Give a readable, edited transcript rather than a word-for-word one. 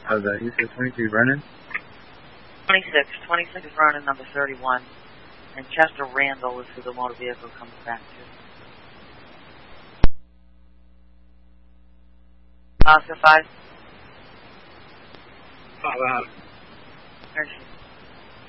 You said 23 Vernon? 26 is Vernon, number 31. And Chester Randall is who the motor vehicle comes back to. Oscar 5. Wow. There she